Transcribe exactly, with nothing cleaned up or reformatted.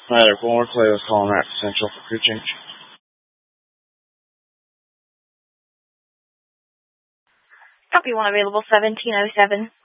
Medic, one more Clay was calling Rack Central for crew change. Copy one available, seventeen oh seven.